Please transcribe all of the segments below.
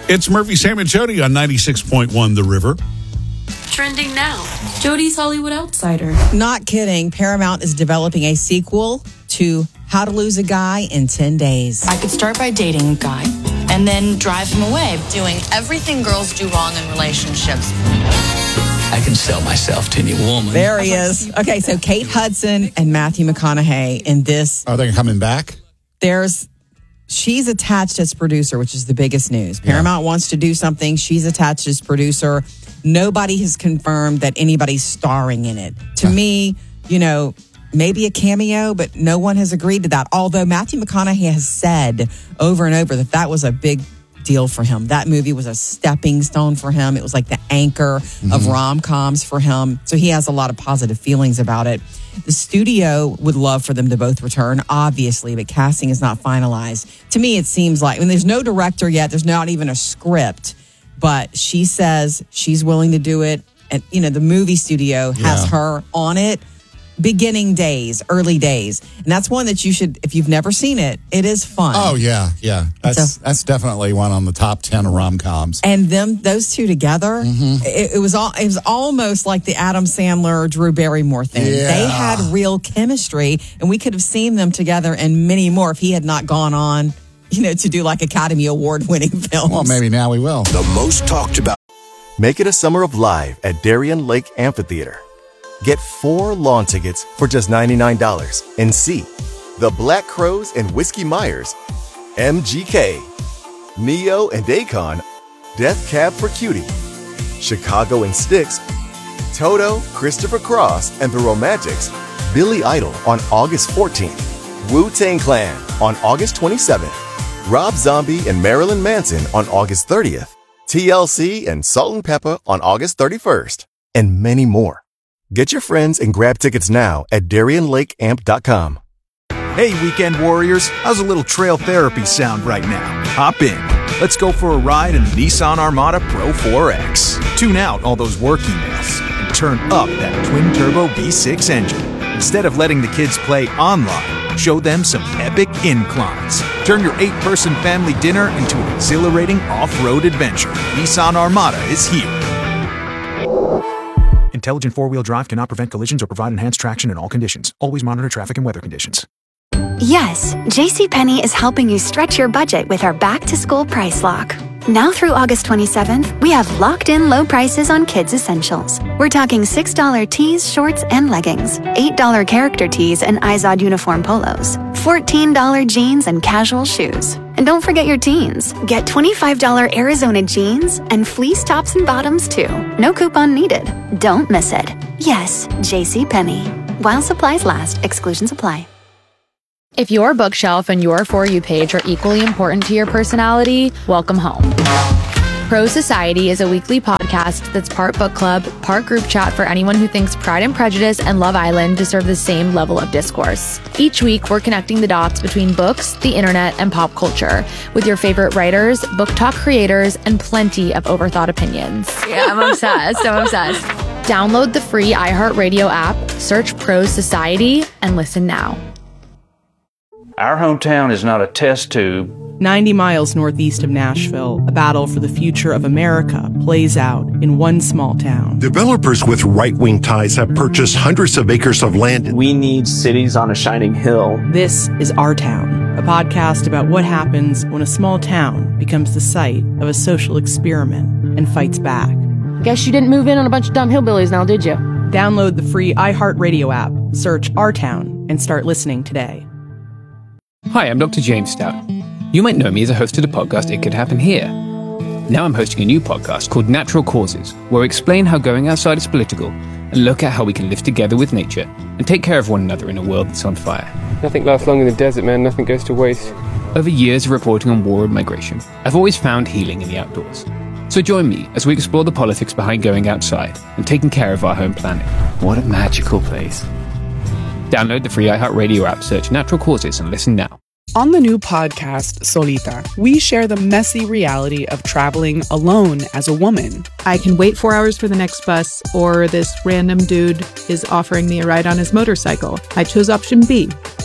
It's Murphy, Sam, and Jody on 96.1 The River. Trending now. Jody's Hollywood Outsider. Not kidding. Paramount is developing a sequel to How to Lose a Guy in 10 Days. I could start by dating a guy and then drive him away, doing everything girls do wrong in relationships. I can sell myself to any woman. There he is. Okay, so Kate Hudson and Matthew McConaughey in this. Are they coming back? She's attached as producer, which is the biggest news. Paramount wants to do something. She's attached as producer. Nobody has confirmed that anybody's starring in it. To me, maybe a cameo, but no one has agreed to that. Although Matthew McConaughey has said over and over that was a big deal for him. That movie was a stepping stone for him. It was like the anchor of rom-coms for him. So he has a lot of positive feelings about it. The studio would love for them to both return, obviously, but casting is not finalized. To me, it seems like, there's no director yet. There's not even a script, but she says she's willing to do it. And, the movie studio has her on it. Beginning days, early days. And that's one that you should, if you've never seen it, it is fun. Oh, yeah. That's definitely one on the top 10 of rom-coms. And those two together, it was almost like the Adam Sandler, Drew Barrymore thing. Yeah. They had real chemistry, and we could have seen them together and many more if he had not gone on, to do like Academy Award-winning films. Well, maybe now we will. The most talked about. Make it a summer of live at Darien Lake Amphitheater. Get 4 lawn tickets for just $99 and see the Black Crowes and Whiskey Myers, MGK, Neo and Akon, Death Cab for Cutie, Chicago and Styx, Toto, Christopher Cross and the Romantics, Billy Idol on August 14th, Wu-Tang Clan on August 27th, Rob Zombie and Marilyn Manson on August 30th, TLC and Salt and Pepper on August 31st, and many more. Get your friends and grab tickets now at DarienLakeAmp.com. Hey, weekend warriors, how's a little trail therapy sound right now? Hop in. Let's go for a ride in the Nissan Armada Pro 4X. Tune out all those work emails and turn up that twin-turbo V6 engine. Instead of letting the kids play online, show them some epic inclines. Turn your 8-person family dinner into an exhilarating off-road adventure. Nissan Armada is here. Intelligent four-wheel drive cannot prevent collisions or provide enhanced traction in all conditions. Always monitor traffic and weather conditions. Yes, JCPenney is helping you stretch your budget with our back-to-school price lock. Now through August 27th, we have locked-in low prices on kids' essentials. We're talking $6 tees, shorts, and leggings, $8 character tees and Izod uniform polos, $14 jeans and casual shoes. And don't forget your teens. Get $25 Arizona jeans and fleece tops and bottoms, too. No coupon needed. Don't miss it. Yes, JCPenney. While supplies last, exclusions apply. If your bookshelf and your For You page are equally important to your personality, welcome home. Pro Society is a weekly podcast that's part book club, part group chat for anyone who thinks Pride and Prejudice and Love Island deserve the same level of discourse. Each week, we're connecting the dots between books, the internet, and pop culture with your favorite writers, book talk creators, and plenty of overthought opinions. Yeah, I'm obsessed. Download the free iHeartRadio app, search Pro Society, and listen now. Our hometown is not a test tube. 90 miles northeast of Nashville, a battle for the future of America plays out in one small town. Developers with right-wing ties have purchased hundreds of acres of land. We need cities on a shining hill. This is Our Town, a podcast about what happens when a small town becomes the site of a social experiment and fights back. Guess you didn't move in on a bunch of dumb hillbillies now, did you? Download the free iHeartRadio app, search Our Town, and start listening today. Hi, I'm Dr. James Stout. You might know me as a host of the podcast It Could Happen Here. Now I'm hosting a new podcast called Natural Causes, where I explain how going outside is political and look at how we can live together with nature and take care of one another in a world that's on fire. Nothing lasts long in the desert, man. Nothing goes to waste. Over years of reporting on war and migration, I've always found healing in the outdoors. So join me as we explore the politics behind going outside and taking care of our home planet. What a magical place. Download the free iHeartRadio app, search Natural Causes, and listen now. On the new podcast, Solita, we share the messy reality of traveling alone as a woman. I can wait 4 hours for the next bus, or this random dude is offering me a ride on his motorcycle. I chose option B.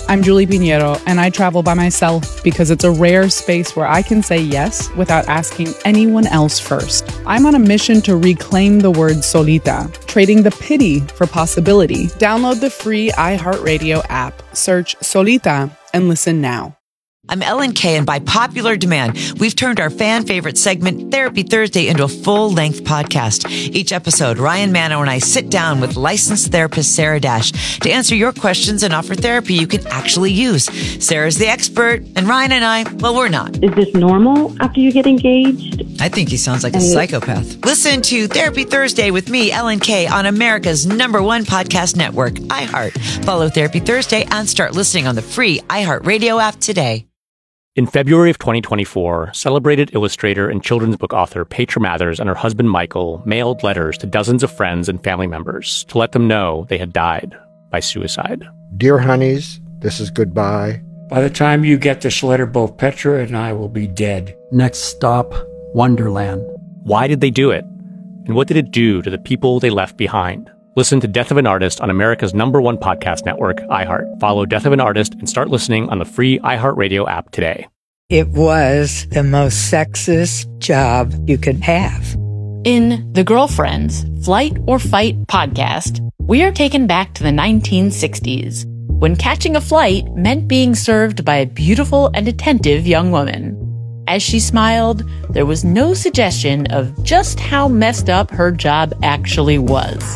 I'm Julie Pinheiro, and I travel by myself because it's a rare space where I can say yes without asking anyone else first. I'm on a mission to reclaim the word solita, trading the pity for possibility. Download the free iHeartRadio app, search Solita, and listen now. I'm Ellen Kay, and by popular demand, we've turned our fan favorite segment, Therapy Thursday, into a full-length podcast. Each episode, Ryan Manno and I sit down with licensed therapist Sarah Dash to answer your questions and offer therapy you can actually use. Sarah's the expert, and Ryan and I, well, we're not. Is this normal after you get engaged? I think he sounds like a psychopath. Listen to Therapy Thursday with me, Ellen Kay, on America's #1 podcast network, iHeart. Follow Therapy Thursday and start listening on the free iHeartRadio app today. In February of 2024, celebrated illustrator and children's book author Petra Mathers and her husband Michael mailed letters to dozens of friends and family members to let them know they had died by suicide. Dear honeys, this is goodbye. By the time you get this letter, both Petra and I will be dead. Next stop, Wonderland. Why did they do it? And what did it do to the people they left behind? Listen to Death of an Artist on America's #1 podcast network, iHeart. Follow Death of an Artist and start listening on the free iHeartRadio app today. It was the most sexist job you could have. In The Girlfriends, Flight or Fight podcast, we are taken back to the 1960s, when catching a flight meant being served by a beautiful and attentive young woman. As she smiled, there was no suggestion of just how messed up her job actually was.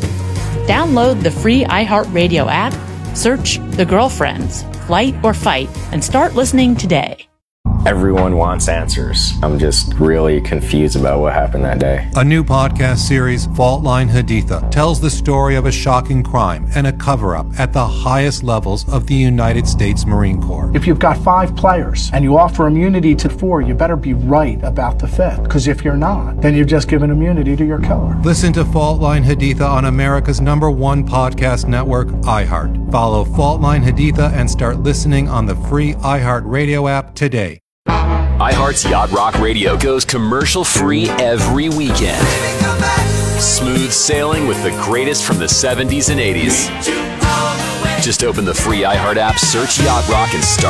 Download the free iHeartRadio app, search The Girlfriends, Flight or Fight, and start listening today. Everyone wants answers. I'm just really confused about what happened that day. A new podcast series, Fault Line Haditha, tells the story of a shocking crime and a cover-up at the highest levels of the United States Marine Corps. If you've got 5 players and you offer immunity to 4, you better be right about the 5th. Because if you're not, then you've just given immunity to your killer. Listen to Fault Line Haditha on America's #1 podcast network, iHeart. Follow Fault Line Haditha and start listening on the free iHeartRadio app today. iHeart's Yacht Rock Radio goes commercial-free every weekend. Smooth sailing with the greatest from the 70s and 80s. Just open the free iHeart app, search Yacht Rock, and start